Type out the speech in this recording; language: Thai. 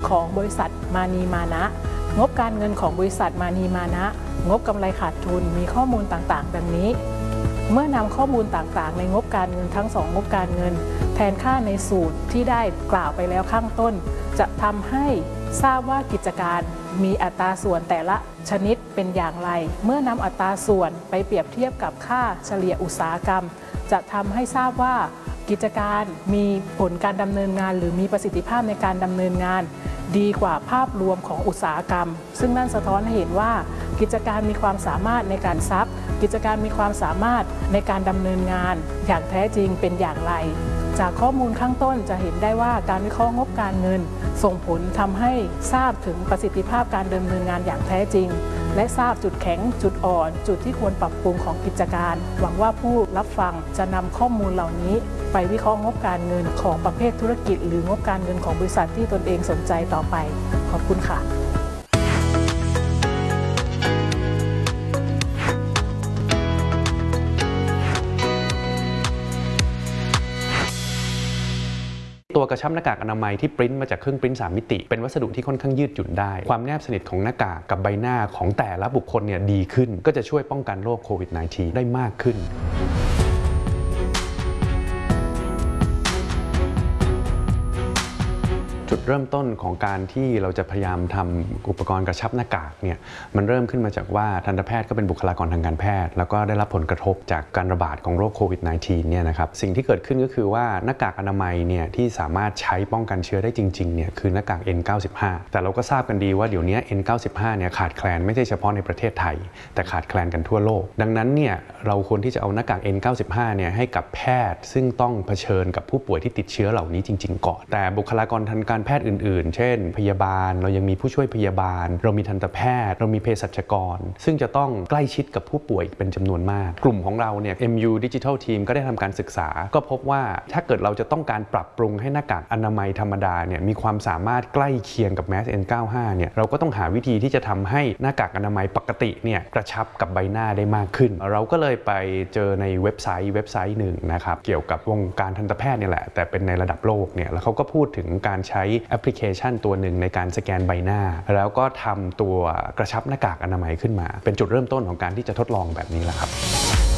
ของบริษัทมานีมานะงบการเงินของบริษัทมานีมานะงบกำไรขาดทุนมีข้อมูลต่างๆดังนี้เมื่อนำข้อมูลต่างๆในงบการเงินทั้ง2งบการเงินแทนค่าในสูตรที่ได้กล่าวไปแล้วข้างต้นจะทำให้ทราบว่ากิจการมีอัตราส่วนแต่ละชนิดเป็นอย่างไรเมื่อนำอัตราส่วนไปเปรียบเทียบกับค่าเฉลี่ยอุตสาหกรรมจะทำให้ทราบว่ากิจการมีผลการดำเนินงานหรือมีประสิทธิภาพในการดำเนินงานดีกว่าภาพรวมของอุตสาหกรรมซึ่งนั่นสะท้อนให้เห็นว่ากิจการมีความสามารถในการซับกิจการมีความสามารถในการดำเนินงานอย่างแท้จริงเป็นอย่างไรจากข้อมูลข้างต้นจะเห็นได้ว่าการวิเคราะห์งบการเงินส่งผลทำให้ทราบถึงประสิทธิภาพการดำเนินงานอย่างแท้จริงและทราบจุดแข็งจุดอ่อนจุดที่ควรปรับปรุงของกิจการหวังว่าผู้รับฟังจะนำข้อมูลเหล่านี้ไปวิเคราะห์งบการเงินของประเภทธุรกิจหรืองบการเงินของบริษัทที่ตนเองสนใจต่อไปขอบคุณค่ะตัวกระชับหน้ากากอนามัยที่ปริ้นมาจากเครื่องปริ้น3มิติเป็นวัสดุที่ค่อนข้างยืดหยุ่นได้ความแนบสนิทของหน้ากากกับใบหน้าของแต่ละบุคคลเนี่ยดีขึ้นก็จะช่วยป้องกันโรคโควิด -19 ได้มากขึ้นจุดเริ่มต้นของการที่เราจะพยายามทำอุปกรณ์กระชับหน้ากากเนี่ยมันเริ่มขึ้นมาจากว่าทันตแพทย์ก็เป็นบุคลากรทางการแพทย์แล้วก็ได้รับผลกระทบจากการระบาดของโรคโควิด -19 เนี่ยนะครับสิ่งที่เกิดขึ้นก็คือว่าหน้ากากอนามัยเนี่ยที่สามารถใช้ป้องกันเชื้อได้จริงๆเนี่ยคือหน้ากาก N95 แต่เราก็ทราบกันดีว่าเดี๋ยวนี้ N95 เนี่ยขาดแคลนไม่ใช่เฉพาะในประเทศไทยแต่ขาดแคลนกันทั่วโลกดังนั้นเนี่ยเราควรที่จะเอาหน้ากาก N95 เนี่ยให้กับแพทย์ซึ่งต้องเผชิญกับผู้ป่วยที่ติดเชื้อเหล่านี้จริงๆก่อนแต่บุคลากรทางการแพทย์อื่นๆเช่นพยาบาลเรายังมีผู้ช่วยพยาบาลเรามีทันตแพทย์เรามีเภสัชกรซึ่งจะต้องใกล้ชิดกับผู้ป่วยเป็นจำนวนมากกลุ่มของเราเนี่ย MU Digital Team ก็ได้ทำการศึกษาก็พบว่าถ้าเกิดเราจะต้องการปรับปรุงให้หน้ากากอนามัยธรรมดาเนี่ยมีความสามารถใกล้เคียงกับแมส N95 เนี่ยเราก็ต้องหาวิธีที่จะทำให้หน้ากากอนามัยปกติเนี่ยกระชับกับใบหน้าได้มากขึ้นเราก็เลยไปเจอในเว็บไซต์หนึ่งนะครับเกี่ยวกับวงการทันตแพทย์เนี่ยแหละแต่เป็นในระดับโลกเนี่ยแล้วเขาก็พูดถึงการใช้แอปพลิเคชันตัวหนึ่งในการสแกนใบหน้าแล้วก็ทำตัวกระชับหน้ากากอนามัยขึ้นมาเป็นจุดเริ่มต้นของการที่จะทดลองแบบนี้แหละครับ